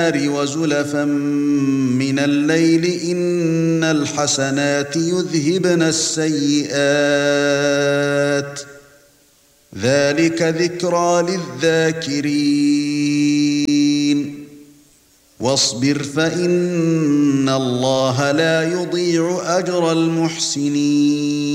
وزلفا من الليل إن الحسنات يذهبن السيئات ذلك ذكرى للذاكرين واصبر فإن الله لا يضيع أجر المحسنين